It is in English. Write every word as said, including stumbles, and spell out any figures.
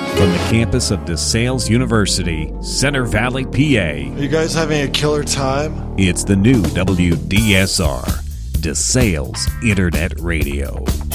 From the campus of DeSales University, Center Valley, P A. Are you guys having a killer time? It's the new W D S R, DeSales Internet Radio.